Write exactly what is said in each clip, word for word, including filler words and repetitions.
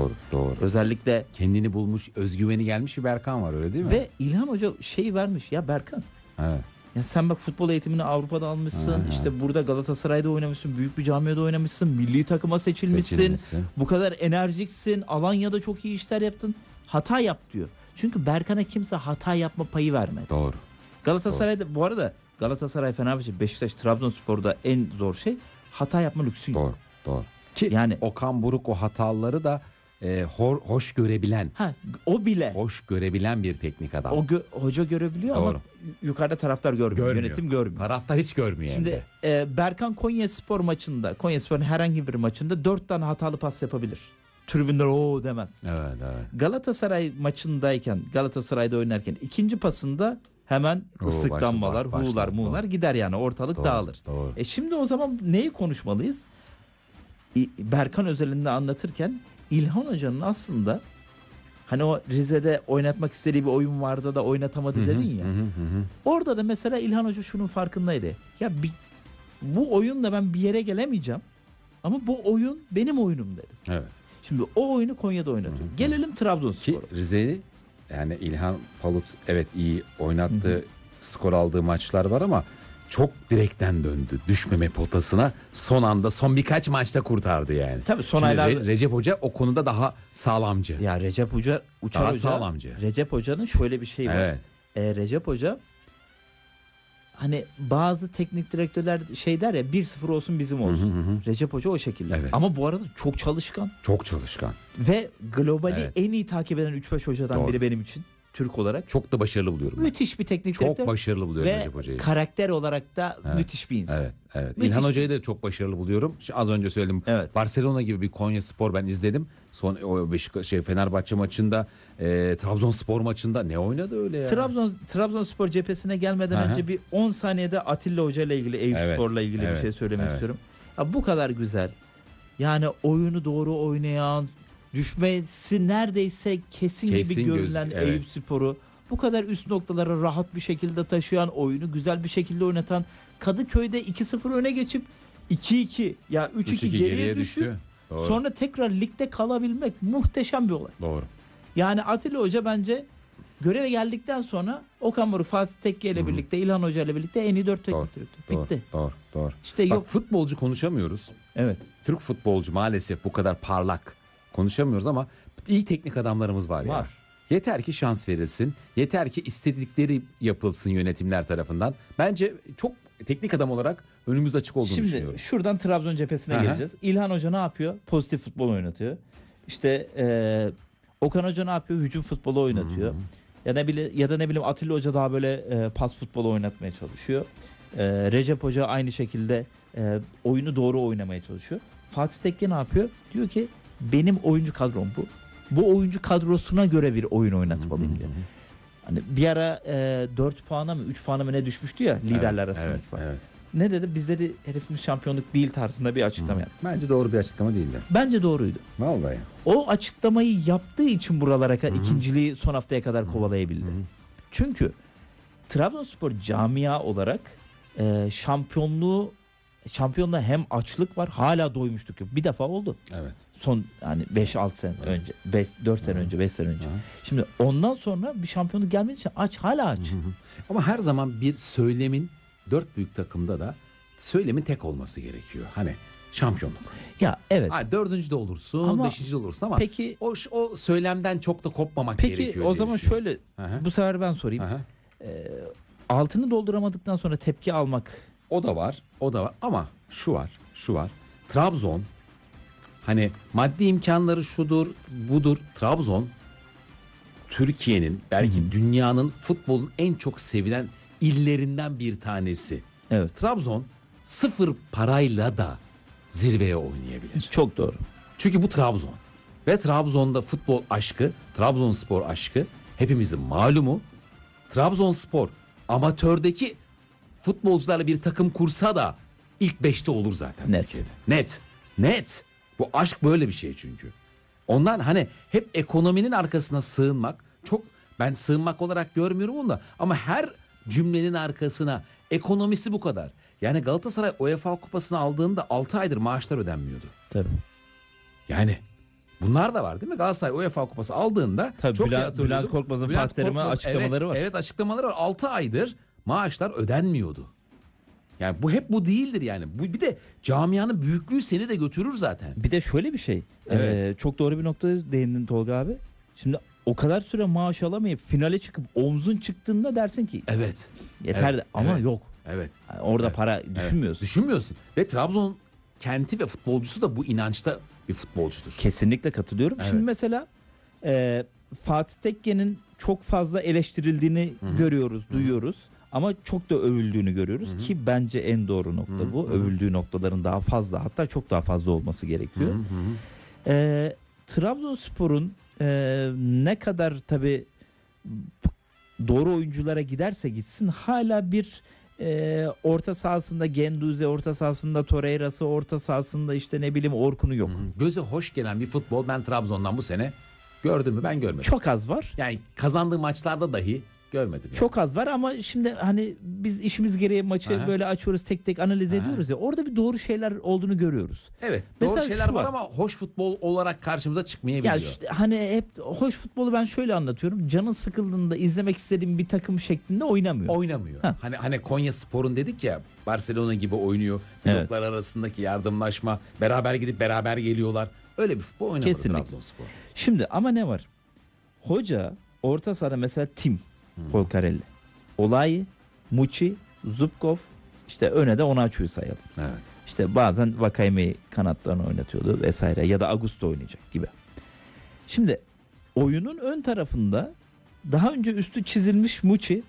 Doğru, doğru. Özellikle kendini bulmuş, özgüveni gelmiş bir Berkan var, öyle değil mi? Ve İlhan Hoca şey vermiş ya Berkan. Evet. Ya sen bak futbol eğitimini Avrupa'da almışsın. Aha. İşte burada Galatasaray'da oynamışsın. Büyük bir camiada oynamışsın. Milli takıma seçilmişsin. Seçilmişsin. Bu kadar enerjiksin. Alanya'da çok iyi işler yaptın. Hata yap diyor. Çünkü Berkan'a kimse hata yapma payı vermedi. Doğru. Galatasaray'da Doğru. bu arada Galatasaray, Fenerbahçe, Beşiktaş, Trabzonspor'da en zor şey hata yapma lüksü yok. Doğru. Doğru. Ki yani Okan Buruk o hataları da e, hor, hoş görebilen. Ha, o bile. Hoş görebilen bir teknik adam. O gö- hoca görebiliyor Doğru. ama yukarıda taraftar görmüyor. Görmüyor. Yönetim görmüyor. Taraftar hiç görmüyor. Şimdi e, Berkan Konyaspor maçında, Konyaspor'un herhangi bir maçında dört tane hatalı pas yapabilir. Tribünler o demez. Evet, evet. Galatasaray maçındayken, Galatasaray'da oynarken ikinci pasında hemen Oo, ıslıklanmalar, başlar, başlar, hu'lar, muğlar doğru. gider yani ortalık Doğru, dağılır. doğru. E şimdi o zaman neyi konuşmalıyız? İ- Berkan özelinde anlatırken İlhan Hoca'nın aslında hani o Rize'de oynatmak istediği bir oyun vardı da oynatamadı dedin ya. Hı hı hı. Orada da mesela İlhan Hoca şunun farkındaydı. Ya bir, bu oyunla ben bir yere gelemeyeceğim. Ama bu oyun benim oyunum dedi. Evet. Şimdi o oyunu Konya'da oynatıyor. Hı hı. Gelelim Ki Trabzonspor'a. Rize'yi yani İlhan Palut evet iyi oynattı, hı hı. skor aldığı maçlar var ama çok direkten döndü. Düşmeme potasına son anda son birkaç maçta kurtardı yani. Tabii son Şimdi aylarda Re- Recep Hoca o konuda daha sağlamcı. ya Recep Hoca Uçar Daha Hoca sağlamcı. Recep Hoca'nın şöyle bir şeyi var. Evet. E, Recep Hoca hani bazı teknik direktörler şey der ya bir sıfır olsun bizim olsun. Hı hı hı. Recep Hoca o şekilde. Evet. Ama bu arada çok çalışkan Çok çalışkan. ve globali Evet. en iyi takip eden üç beş hocadan Doğru. biri benim için Türk olarak. Çok da başarılı buluyorum ben. Müthiş bir teknik Çok direktör başarılı buluyorum ve Recep Hoca'yı. karakter olarak da Evet. müthiş bir insan. Evet, evet. Müthiş İlhan bir Hoca'yı da insan. çok başarılı buluyorum. Şu az önce söyledim. Evet. Barcelona gibi bir Konyaspor ben izledim. Son o Beşiktaş şey Fenerbahçe maçında, e, Trabzonspor maçında ne oynadı öyle ya? Trabzon Trabzonspor cephesine gelmeden Aha. önce bir on saniyede Atilla Hoca ile ilgili, Eyüp Evet, Spor'la ilgili evet, bir şey söylemek evet. istiyorum. Ya bu kadar güzel. Yani oyunu doğru oynayan, düşmesi neredeyse kesin, Kesin gibi görülen göz- evet. Eyüp Spor'u bu kadar üst noktalara rahat bir şekilde taşıyan, oyunu güzel bir şekilde oynatan, Kadıköy'de iki sıfır öne geçip iki iki ya üç iki geriye düşüp Doğru. sonra tekrar ligde kalabilmek muhteşem bir olay. Doğru. Yani Atilla Hoca bence göreve geldikten sonra Okan Buruk, Fatih Tekke ile birlikte, İlhan Hoca ile birlikte en iyi dört Doğru. teknik direktör. Doğru. Bitti. Doğru. Doğru. İşte Bak, yok. futbolcu konuşamıyoruz. Evet. Türk futbolcu maalesef bu kadar parlak konuşamıyoruz ama iyi teknik adamlarımız var ya. Var. Yeter ki şans verilsin. Yeter ki istedikleri yapılsın yönetimler tarafından. Bence çok teknik adam olarak önümüz açık olduğunu Şimdi düşünüyorum. şuradan Trabzon cephesine Aha. geleceğiz. İlhan Hoca ne yapıyor? Pozitif futbol oynatıyor. İşte eee, Okan Hoca ne yapıyor? Hücum futbolu oynatıyor. Hı hı. Ya ne bile ya da ne bileyim Atilla Hoca daha böyle e, pas futbolu oynatmaya çalışıyor. E, Recep Hoca aynı şekilde e, oyunu doğru oynamaya çalışıyor. Fatih Tekke ne yapıyor? Diyor ki benim oyuncu kadrom bu. Bu oyuncu kadrosuna göre bir oyun oynatmalıyım diyor. Hani bir ara e, dört puana mı üç puana mı ne düşmüştü ya liderler Evet, arasındaki evet, fark. evet. Ne dedi? Biz dedi herifimiz şampiyonluk değil tarzında bir açıklama yaptı. Bence doğru bir açıklama değildi. Bence doğruydu. Vallahi. O açıklamayı yaptığı için buralara kadar ikinciliği son haftaya kadar kovalayabildi. Çünkü Trabzonspor camia olarak e, şampiyonluğu şampiyonluğa hem açlık var, hala doymuşluk yok. Bir defa oldu. Evet. Son yani beş altı sene önce, beş dört sene önce, beş sene önce. Hı. Şimdi ondan sonra bir şampiyonluk gelmediği için aç, hala aç. Ama her zaman bir söylemin dört büyük takımda da söylemin tek olması gerekiyor. Hani şampiyonluk. Ya evet. Ha, dördüncü de olursun, Ama beşinci de olursun ama peki o, o söylemden çok da kopmamak peki gerekiyor. o diye zaman düşünüyorum. şöyle Aha. bu sefer ben sorayım. Aha. Altını dolduramadıktan sonra tepki almak. O da var, o da var ama şu var, şu var. Trabzon hani maddi imkanları şudur, budur. Trabzon Türkiye'nin belki dünyanın futbolun en çok sevilen illerinden bir tanesi. Evet. Trabzon sıfır parayla da zirveye oynayabilir. Çok doğru. Çünkü bu Trabzon. Ve Trabzon'da futbol aşkı, Trabzonspor aşkı hepimizin malumu. Trabzonspor amatördeki futbolcularla bir takım kursa da ilk beşte olur zaten. Net. Türkiye'de. Net. Net. Bu aşk böyle bir şey çünkü. Ondan hani hep ekonominin arkasına sığınmak, çok ben sığınmak olarak görmüyorum onu da ama her cümlenin arkasına ekonomisi bu kadar. Yani Galatasaray UEFA kupasını aldığında altı aydır maaşlar ödenmiyordu. Tabii. Yani Bunlar da var değil mi? Galatasaray UEFA Kupası aldığında Tabii çok iyi Bülent, hatırlıyorum. Bülent Korkmaz'ın Bülent Fatih Terim'e Korkmaz- açıklamaları evet, var. Evet açıklamaları var. altı aydır maaşlar ödenmiyordu. Yani bu hep bu değildir yani. Bu bir de camianın büyüklüğü seni de götürür zaten. Bir de şöyle bir şey. Evet. Ee, çok doğru bir noktaya değindin Tolga abi. Şimdi o kadar süre maaş alamayıp finale çıkıp omzun çıktığında dersin ki Evet. yeter Evet, de ama evet. yok. Evet. Yani orada Evet, para evet. düşünmüyorsun. Düşünmüyorsun. Ve Trabzon kenti ve futbolcusu da bu inançta bir futbolcudur. Kesinlikle katılıyorum. Evet. Şimdi mesela e, Fatih Tekke'nin çok fazla eleştirildiğini Hı hı. görüyoruz, Hı hı. duyuyoruz. Ama çok da övüldüğünü görüyoruz Hı hı. ki bence en doğru nokta Hı hı. bu. Hı hı. Övüldüğü noktaların daha fazla, hatta çok daha fazla olması Hı gerekiyor. hı hı. E, Trabzonspor'un e, ne kadar tabii doğru oyunculara giderse gitsin hala bir e, orta sahasında Genduzi, orta sahasında Torreira'sı, orta sahasında işte ne bileyim Orkun'u yok. Hı hı. Göze hoş gelen bir futbol ben Trabzon'dan bu sene gördüm mü? Ben görmedim. Çok az var. Yani kazandığı maçlarda dahi görmedim. Yani. Çok az var ama şimdi hani biz işimiz gereği maçı Aha. böyle açıyoruz, tek tek analiz Aha. ediyoruz ya, orada bir doğru şeyler olduğunu görüyoruz. Evet. Mesela Doğru şeyler şu var var. ama hoş futbol olarak karşımıza çıkmayabiliyor. Ya işte hani hep hoş futbolu ben şöyle anlatıyorum. Canın sıkıldığında izlemek istediğin bir takım şeklinde oynamıyor. Oynamıyor. Heh. Hani hani Konya Spor'un dedik ya, Barcelona gibi oynuyor. Evet. Bloklar arasındaki yardımlaşma, beraber gidip beraber geliyorlar. Öyle bir futbol oynamadı Kesinlikle. Trabzonspor. Şimdi ama ne var? Hoca orta sahada mesela Tim Hmm. Polkarelli, Olay, Muçi, Zubkov, işte öne de Onaçu'yu sayalım. Evet. İşte bazen Vakayeme'yi kanatlarına oynatıyordu vesaire ya da Augusto oynayacak gibi. Şimdi oyunun ön tarafında daha önce üstü çizilmiş Muçi,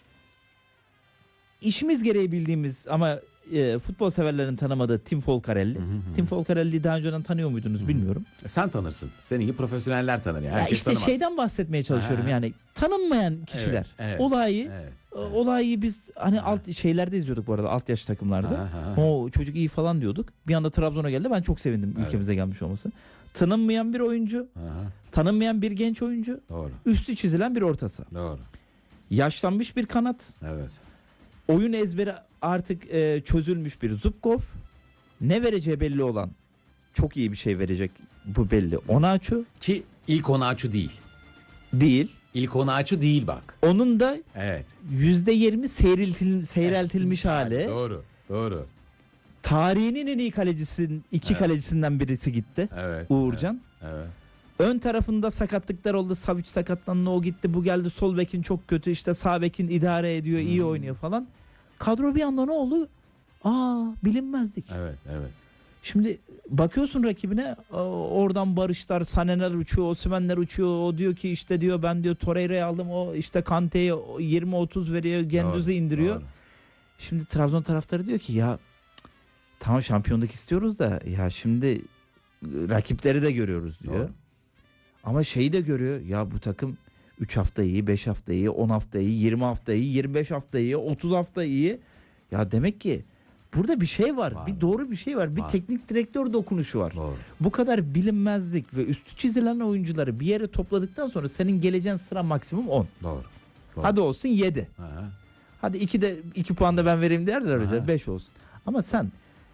işimiz gereği bildiğimiz ama e, futbol severlerin tanımadığı Tim Folcarelli. Hı hı hı. Tim Folcarelli'yi daha önceden tanıyor muydunuz Hı. bilmiyorum. E Sen tanırsın. Senin gibi profesyoneller tanır yani. Ya Herkes işte tanımaz. şeyden bahsetmeye çalışıyorum Ha. yani tanınmayan kişiler. Evet, evet, Olayı Evet. e, olayı biz hani Ha. alt şeylerde izliyorduk bu arada, alt yaş takımlarda. Ha, ha, ha. O çocuk iyi falan diyorduk. Bir anda Trabzon'a geldi. Ben çok sevindim Evet. ülkemize gelmiş olması. Tanınmayan bir oyuncu, Aha, tanınmayan bir genç oyuncu, doğru. üstü çizilen bir orta saha. Doğru. Yaşlanmış bir kanat, Evet. oyun ezberi artık e, çözülmüş bir Zubkov. Ne vereceği belli olan, çok iyi bir şey verecek bu belli. Onaçu Ki ilk Onaçu değil. değil. İlk Onaçu değil bak. Onun da Evet. yüzde yirmi seyreltil, seyreltilmiş hali. Doğru. Doğru. Tarihinin en iyi kalecisin, iki Evet. kalecisinden birisi gitti. Evet. Uğurcan. Evet. evet. Ön tarafında sakatlıklar oldu. Savic sakatlandı, o gitti. Bu geldi. Sol bekin çok kötü. İşte sağ bekin idare ediyor, iyi Hmm. oynuyor falan. Kadro bir anda ne oldu? Aa, bilinmezdik. Evet. Evet. Şimdi bakıyorsun rakibine, aa, oradan Barışlar, Saneler uçuyor, Osimhen'ler uçuyor. O diyor ki işte diyor ben diyor Torreira'yı aldım. O işte Kante'ye yirmi otuz veriyor. Gendüz'ü Doğru, indiriyor. doğru. Şimdi Trabzon taraftarı diyor ki ya tamam şampiyonluk istiyoruz da ya şimdi rakipleri de görüyoruz diyor. Doğru. Ama şeyi de görüyor. Ya bu takım üç hafta iyi, beş hafta iyi, on hafta iyi, yirmi hafta iyi, yirmi beş hafta iyi, otuz hafta iyi. Ya demek ki burada bir şey var. Var. Bir doğru bir şey var. Bir Var. teknik direktör dokunuşu var. Doğru. Bu kadar bilinmezlik ve üstü çizilen oyuncuları bir yere topladıktan sonra senin geleceğin sıra maksimum on. Doğru. Doğru. Hadi olsun yedi. Aha. Hadi iki de iki puan da ben vereyim derler Aha. hoca. beş olsun. Ama sen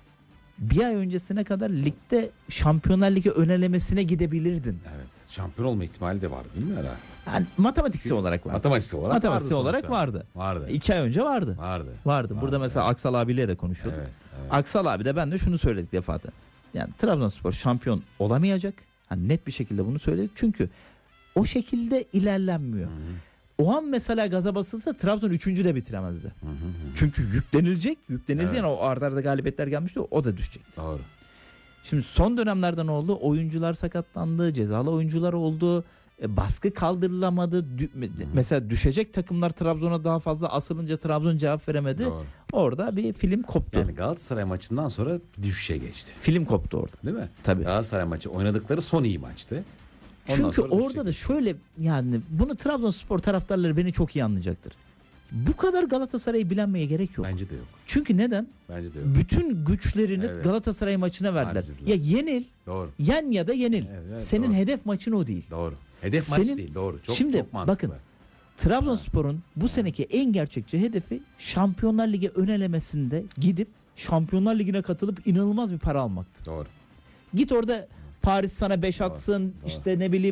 bir ay öncesine kadar ligde Şampiyonlar Ligi önelemesine gidebilirdin. Evet. Şampiyon olma ihtimali de var değil mi Ara? Yani matematiksel olarak vardı. Matematiksel olarak Matematiksel vardı olarak sonuçta. vardı. Vardı. İki ay önce vardı. Vardı. Vardı. Burada Vardı, mesela evet. Aksal abiyle de konuşuyorduk. Evet. evet. Aksal abi de ben de şunu söyledik defaten. Yani Trabzonspor şampiyon olamayacak. Hani net bir şekilde bunu söyledik. Çünkü o şekilde ilerlenmiyor. Hı hı. O an mesela gaza basılsa Trabzon üçüncü de bitiremezdi. Hı hı hı. Çünkü yüklenilecek. Yüklenildi Evet. yani o arda arda galibiyetler gelmişti. O da düşecekti. Doğru. Şimdi son dönemlerden oldu. Oyuncular sakatlandı. Cezalı oyuncular oldu. E, baskı kaldırılamadı. Dü- me- mesela düşecek takımlar Trabzon'a daha fazla asılınca Trabzon cevap veremedi. Doğru. Orada bir film koptu. Yani Galatasaray maçından sonra bir düşüşe geçti. Film koptu orada. Değil mi? Tabii. Galatasaray maçı oynadıkları son iyi maçtı. Ondan Çünkü sonra düşüşe orada da geçti. şöyle, yani bunu Trabzonspor taraftarları beni çok iyi anlayacaktır. Bu kadar Galatasaray'ı bilenmeye gerek yok. Bence de yok. Çünkü neden? Bence de yok. Bütün güçlerini Evet. Galatasaray maçına verdiler. Harcadılar. Ya yenil, Doğru. yen ya da yenil. Evet, evet, Senin doğru. hedef maçın o değil. Doğru. Hedef maç Senin- değil. Doğru. Çok, Şimdi çok mantıklı. bakın, Trabzonspor'un bu seneki en gerçekçi hedefi Şampiyonlar Ligi ön elemesinde gidip Şampiyonlar Ligi'ne katılıp inanılmaz bir para almaktı. Doğru. Git orada Paris sana beş atsın, işte ne bileyim